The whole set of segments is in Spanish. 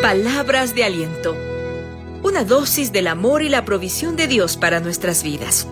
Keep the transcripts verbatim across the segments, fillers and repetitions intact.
Palabras de aliento. Una dosis del amor y la provisión de Dios para nuestras vidas.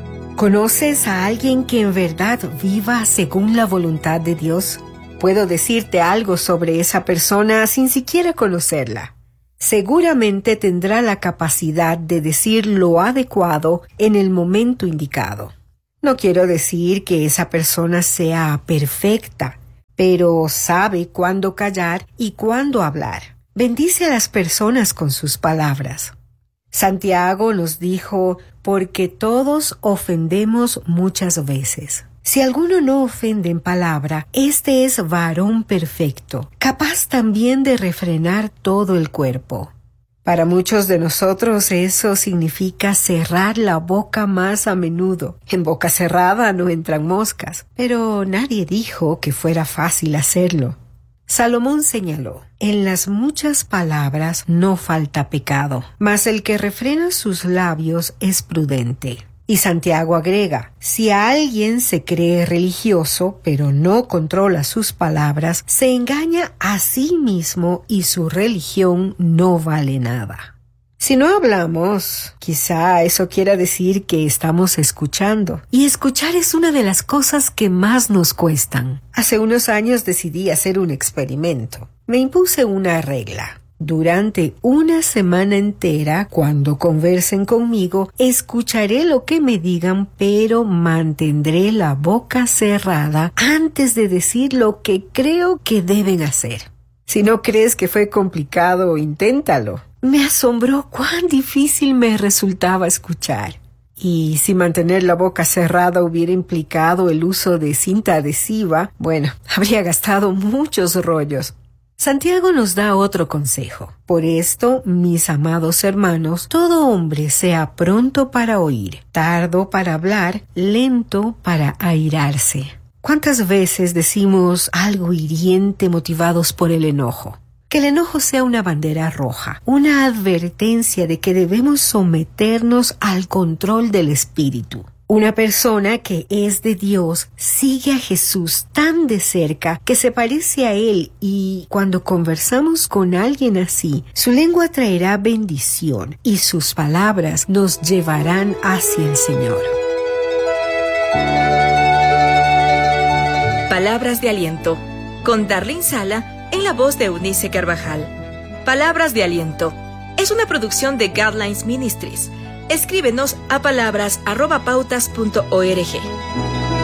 ¿Conoces a alguien que en verdad viva según la voluntad de Dios? Puedo decirte algo sobre esa persona sin siquiera conocerla. Seguramente tendrá la capacidad de decir lo adecuado en el momento indicado. No quiero decir que esa persona sea perfecta, pero sabe cuándo callar y cuándo hablar. Bendice a las personas con sus palabras. Santiago nos dijo, porque todos ofendemos muchas veces. Si alguno no ofende en palabra, este es varón perfecto, capaz también de refrenar todo el cuerpo. Para muchos de nosotros eso significa cerrar la boca más a menudo. En boca cerrada no entran moscas, pero nadie dijo que fuera fácil hacerlo. Salomón señaló, en las muchas palabras no falta pecado, mas el que refrena sus labios es prudente. Y Santiago agrega, si alguien se cree religioso, pero no controla sus palabras, se engaña a sí mismo y su religión no vale nada. Si no hablamos, quizá eso quiera decir que estamos escuchando. Y escuchar es una de las cosas que más nos cuestan. Hace unos años decidí hacer un experimento. Me impuse una regla. Durante una semana entera, cuando conversen conmigo, escucharé lo que me digan, pero mantendré la boca cerrada antes de decir lo que creo que deben hacer. Si no crees que fue complicado, inténtalo. Me asombró cuán difícil me resultaba escuchar. Y si mantener la boca cerrada hubiera implicado el uso de cinta adhesiva, bueno, habría gastado muchos rollos. Santiago nos da otro consejo. Por esto, mis amados hermanos, todo hombre sea pronto para oír, tardo para hablar, lento para airarse. ¿Cuántas veces decimos algo hiriente motivados por el enojo? Que el enojo sea una bandera roja, una advertencia de que debemos someternos al control del espíritu. Una persona que es de Dios sigue a Jesús tan de cerca que se parece a Él, y cuando conversamos con alguien así, su lengua traerá bendición y sus palabras nos llevarán hacia el Señor. Palabras de aliento, con Darlene Sala, en la voz de Eunice Carvajal. Palabras de aliento es una producción de Guidelines Ministries. Escríbenos a palabras arroba pautas punto org.